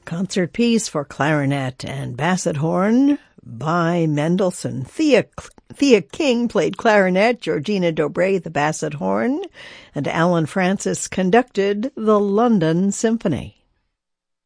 Concert piece for clarinet and basset horn by Mendelssohn. Thea King played clarinet, Georgina Dobré the basset horn, and Alan Francis conducted the London Symphony.